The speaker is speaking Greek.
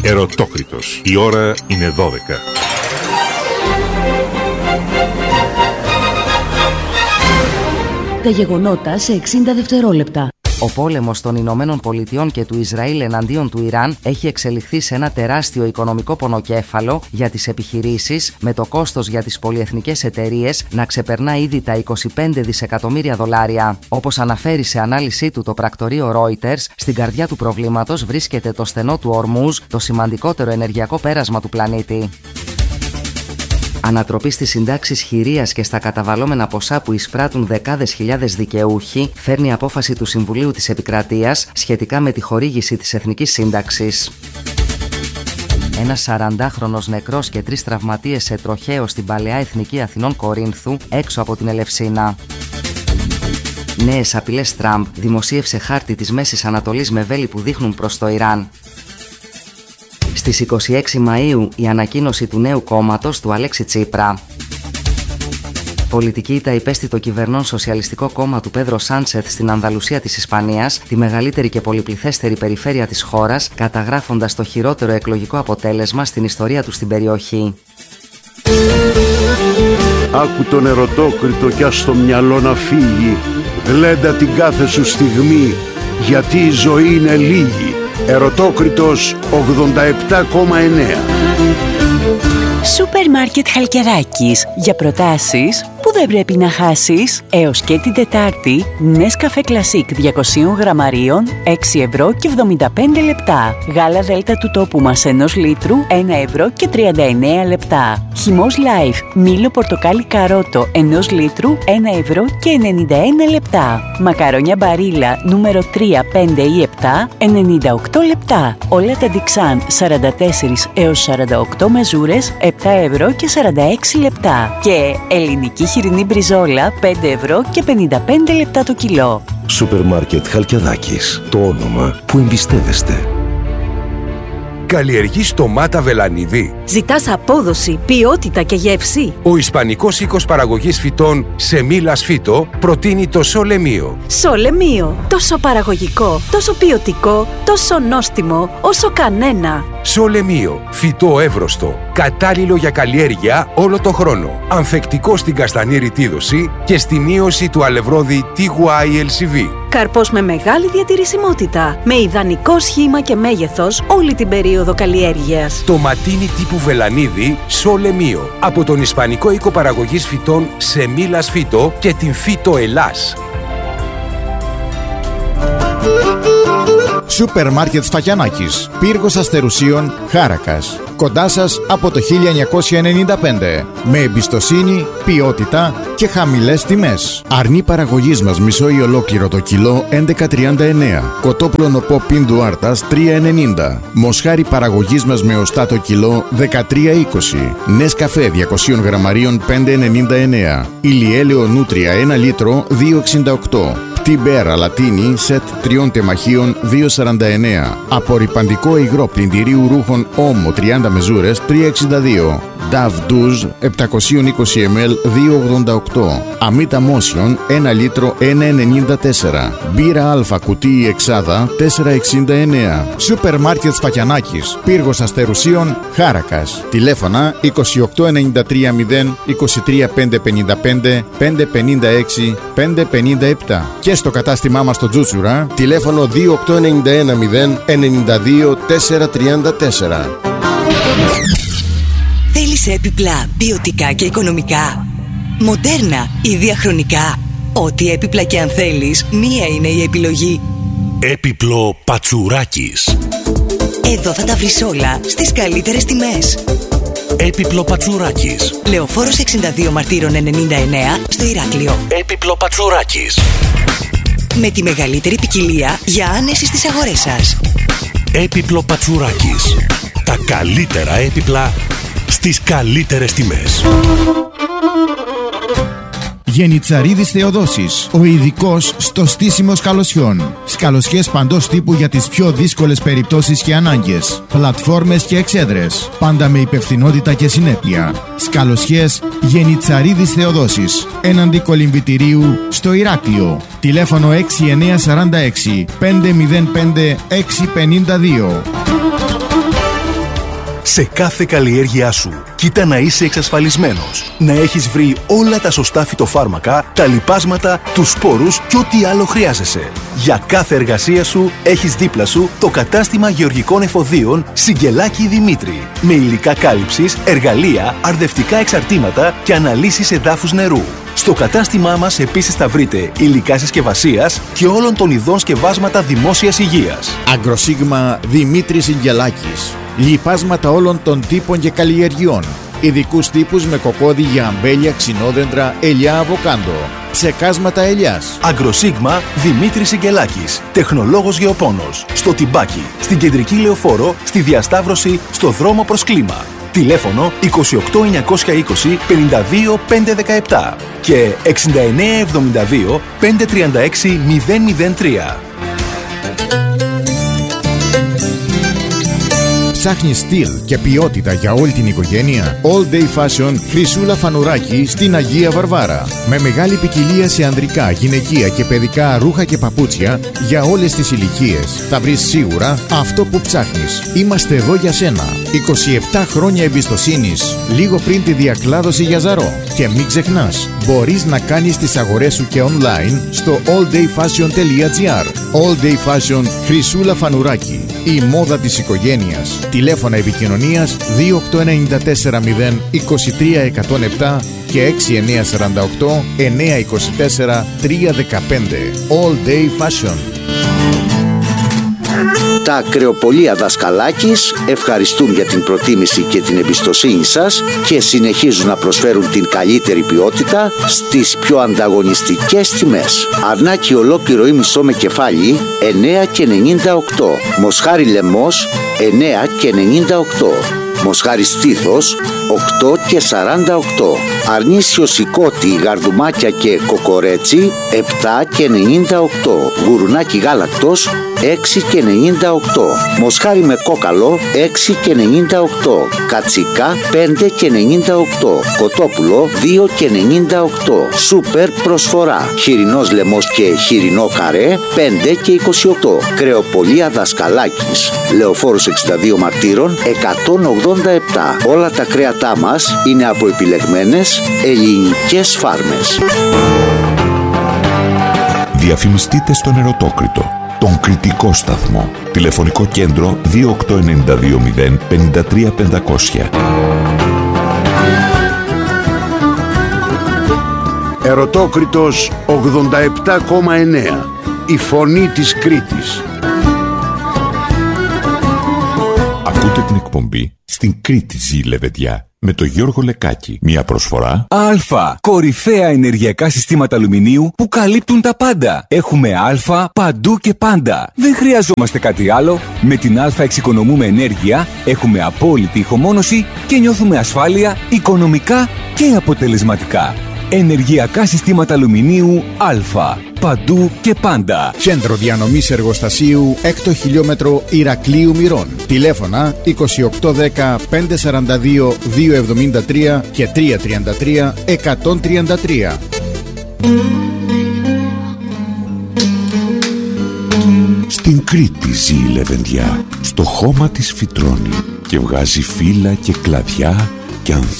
Ερωτόκριτος. Η ώρα είναι 12. Τα γεγονότα σε 60 δευτερόλεπτα. Ο πόλεμος των Ηνωμένων Πολιτειών και του Ισραήλ εναντίον του Ιράν έχει εξελιχθεί σε ένα τεράστιο οικονομικό πονοκέφαλο για τις επιχειρήσεις, με το κόστος για τις πολυεθνικές εταιρείες να ξεπερνά ήδη τα $25 δισεκατομμύρια. Όπως αναφέρει σε ανάλυση του το πρακτορείο Reuters, στην καρδιά του προβλήματος βρίσκεται το στενό του Ορμούζ, το σημαντικότερο ενεργειακό πέρασμα του πλανήτη. Ανατροπή στις συντάξεις χειρίας και στα καταβαλλόμενα ποσά που εισπράττουν δεκάδες χιλιάδες δικαιούχοι, φέρνει απόφαση του Συμβουλίου της Επικρατείας σχετικά με τη χορήγηση της Εθνικής Σύνταξης. Ένας 40χρονος νεκρός και 3 τραυματίες σε τροχαίο στην παλαιά Εθνική Αθηνών Κορίνθου, έξω από την Ελευσίνα. Νέες απειλές Τραμπ. Δημοσίευσε χάρτη της Μέσης Ανατολής με βέλη που δείχνουν προς το Ιράν. Στις 26 Μαΐου η ανακοίνωση του νέου κόμματος του Αλέξη Τσίπρα. Πολιτική ήττα υπέστη το κυβερνών Σοσιαλιστικό Κόμμα του Πέδρο Σάντσεθ στην Ανδαλουσία της Ισπανίας, τη μεγαλύτερη και πολυπληθέστερη περιφέρεια της χώρας, καταγράφοντας το χειρότερο εκλογικό αποτέλεσμα στην ιστορία του στην περιοχή. Άκου τον ερωτόκριτο κι ας στο μυαλό να φύγει. Γλέντα την κάθε σου στιγμή, γιατί η ζωή είναι λίγη. Ερωτόκριτος 87,9. Σούπερ Μάρκετ Χαλκιδάκης. Για προτάσεις που δεν πρέπει να χάσεις. Έως και την Τετάρτη, Nescafé Classic 200 γραμμαρίων, 6,75 €. Γάλα Δέλτα του τόπου μας 1 λίτρου, 1,39 €. Χυμός Life, μήλο πορτοκάλι καρότο 1 λίτρου, 1,91 €. Μακαρόνια Μπαρίλα νούμερο 3, 5 ή 7, 98 λεπτά. Όλα τα Dixan 44 έως 48 μεζούρες, 7,46 €. Και ελληνική χοιρινή μπριζόλα 5,55 € το κιλό. Σούπερ Μάρκετ Χαλκιδάκης. Το όνομα που εμπιστεύεστε. Καλλιεργείς ντομάτα Βελανίδη? Ζητάς απόδοση, ποιότητα και γεύση? Ο Ισπανικός οίκος παραγωγής φυτών Σεμίλας Φύτο προτείνει το Σολεμίο. Σολεμίο. Τόσο παραγωγικό, τόσο ποιοτικό, τόσο νόστιμο, όσο κανένα. Σολεμίο. Φυτό εύρωστο. Κατάλληλο για καλλιέργεια όλο το χρόνο. Ανθεκτικό στην καστανή ρητίδωση και στη μείωση του αλευρώδη TYLCV. Καρπός με μεγάλη διατηρησιμότητα. Με ιδανικό σχήμα και μέγεθος όλη την περίοδο καλλιέργειας. Το ματίνι τύπου Βελανίδη Σολεμίο. Από τον Ισπανικό οίκο παραγωγής φυτών Σεμίλας Φύτο και την Φύτο Ελλάς. Σούπερ Μάρκετ Σφακιανάκης. Πύργος Αστερουσίων, Χάρακας. Κοντά σας από το 1995. Με εμπιστοσύνη, ποιότητα και χαμηλές τιμές. Αρνί παραγωγής μας μισό ή ολόκληρο το κιλό 11,39. Κοτόπουλο νοπό Πίνδου Άρτας 3,90. Μοσχάρι παραγωγής μας με οστά το κιλό 13,20. Νεσκαφέ 200 γραμμαρίων 5,99. Ηλιέλαιο Νούτρια 1 λίτρο 2,68. Πτυμπέρα Λατίνη σετ 3 τεμαχίων 2,49. Απορρυπαντικό υγρό πλυντηρίου ρούχων Όμο 30 μεζούρες 3,62. Dove Douze 720 ml 2,88. Αμύτα Μόσιον 1 λίτρο 1,94. Μπύρα Α κουτί εξάδα 4,69. Σούπερ Μάρκετ Σφακιανάκης. Πύργος Αστερουσίων, Χάρακας. Τηλέφωνα 2893 0 23 555 556 557. Και στο κατάστημά μας στο Τζούτσουρα, τηλέφωνο 2891 0 92 434. Θέλεις έπιπλα ποιοτικά και οικονομικά? Μοντέρνα ή διαχρονικά? Ό,τι έπιπλα και αν θέλεις, μία είναι η επιλογή. Έπιπλο Πατσουράκης. Εδώ θα τα βρεις όλα στις καλύτερες τιμές. Έπιπλο Πατσουράκης. Λεωφόρος 62 Μαρτύρων 99 στο Ηράκλειο. Έπιπλο Πατσουράκης. Με τη μεγαλύτερη ποικιλία για άνεση στις αγορές σας. Έπιπλο Πατσουράκης. Τα καλύτερα έπιπλα στις καλύτερες τιμές. Γενιτσαρίδης Θεοδόσης, ο ειδικός στο στήσιμο σκαλωσιών. Σκαλωσιές παντός τύπου για τις πιο δύσκολες περιπτώσεις και ανάγκες. Πλατφόρμες και εξέδρες. Πάντα με υπευθυνότητα και συνέπεια. Σκαλωσιές Γενιτσαρίδης Θεοδόσης. Έναντι κολυμβητηρίου στο Ηράκλειο. Τηλέφωνο 6946 505 652. σε κάθε καλλιέργειά σου. Κοίτα να είσαι εξασφαλισμένος. Να έχεις βρει όλα τα σωστά φυτοφάρμακα, τα λιπάσματα, τους σπόρους και ό,τι άλλο χρειάζεσαι. Για κάθε εργασία σου έχεις δίπλα σου το κατάστημα γεωργικών εφοδίων Σιγκελάκη Δημήτρη. Με υλικά κάλυψης, εργαλεία, αρδευτικά εξαρτήματα και αναλύσεις εδάφους νερού. Στο κατάστημά μας επίσης θα βρείτε υλικά συσκευασίας και όλων των ειδών σκευάσματα δημόσιας υγείας. Αγκροσίγμα Δημήτρης Σιγκελάκης. Λιπάσματα όλων των τύπων και καλλιεργειών. Ειδικούς τύπους με κοκόδι για αμπέλια, ξινόδεντρα, ελιά, αβοκάντο. Ψεκάσματα ελιάς. Αγκροσίγμα Δημήτρης Σιγκελάκης. Τεχνολόγος γεωπόνος. Στο Τιμπάκι, στην Κεντρική Λεωφόρο, στη Διασταύρωση, στο δρόμο προς Κλίμα. Τηλέφωνο 28 920 52 517 και 69 72 536 003. Ψάχνει στυλ και ποιότητα για όλη την οικογένεια? All Day Fashion Χρυσούλα Φανουράκη στην Αγία Βαρβάρα. Με μεγάλη ποικιλία σε ανδρικά, γυναικεία και παιδικά ρούχα και παπούτσια για όλες τις ηλικίες. Θα βρεις σίγουρα αυτό που ψάχνεις. Είμαστε εδώ για σένα. 27 χρόνια εμπιστοσύνης, λίγο πριν τη διακλάδωση για Ζαρό. Και μην ξεχνάς, μπορείς να κάνεις τις αγορές σου και online στο alldayfashion.gr. All Day Fashion Χρυσούλα Φανουράκη. Η μόδα της οικογένειας. Τηλέφωνα επικοινωνίας 28940 23 107 και 6948 924 315. All Day Fashion. Τα κρεοπολία Δασκαλάκης ευχαριστούν για την προτίμηση και την εμπιστοσύνη σας και συνεχίζουν να προσφέρουν την καλύτερη ποιότητα στις πιο ανταγωνιστικές τιμές. Αρνάκι ολόκληρο ή μισό με κεφάλι 9 και 98. Μοσχάρι λαιμός 9 και 98. Μοσχάρι στήθος 8 και 48. Αρνίσιο σηκώτη, γαρδουμάκια και κοκορέτσι 7 και 98. Γουρουνάκι γάλακτος 6 και 98. Μοσχάρι με κόκαλο 6 και 98. Κατσικά 5 και 98. Κοτόπουλο 2 και 98. Σούπερ προσφορά. Χοιρινός λαιμός και χοιρινό καρέ 5 και 28. Κρεοπολία Δασκαλάκης, Λεωφόρος 62 Μαρτύρων 187. Όλα τα κρέατά μας είναι από επιλεγμένες ελληνικές φάρμες. Διαφημιστείτε στον Ερωτόκριτο, τον κριτικό σταθμό. Τηλεφωνικό κέντρο 28920 53 500. Ερωτόκριτος 87,9. Η φωνή της Κρήτης. Ακούτε την εκπομπή «Στην Κρήτη ζει η Λεβεντιά» με τον Γιώργο Λεκάκη. Μια προσφορά Α. Κορυφαία ενεργειακά συστήματα αλουμινίου που καλύπτουν τα πάντα. Έχουμε Α παντού και πάντα. Δεν χρειαζόμαστε κάτι άλλο. Με την Α εξοικονομούμε ενέργεια, έχουμε απόλυτη ηχομόνωση και νιώθουμε ασφάλεια οικονομικά και αποτελεσματικά. Ενεργειακά συστήματα αλουμινίου Α. Παντού και πάντα. Κέντρο διανομής εργοστασίου 6 χιλιόμετρο Ηρακλείου Μυρών. Τηλέφωνα 2810 542 273 και 333 133. Στην Κρήτη ζει η Λεβεντιά. Στο χώμα της φυτρώνει και βγάζει φύλλα και κλαδιά και ανθίζει